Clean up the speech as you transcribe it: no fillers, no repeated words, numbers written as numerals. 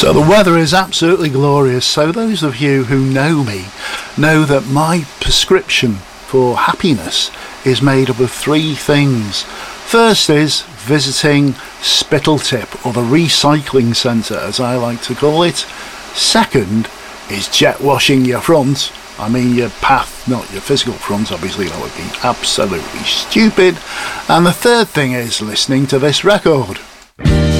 So the weather is absolutely glorious. So those of you who know me know that my prescription for happiness is made up of three things. First is visiting Spitaltip, or the recycling centre as I like to call it. Second is jet washing your front. I mean your path, not your physical front, obviously that would be absolutely stupid. And the third thing is listening to this record.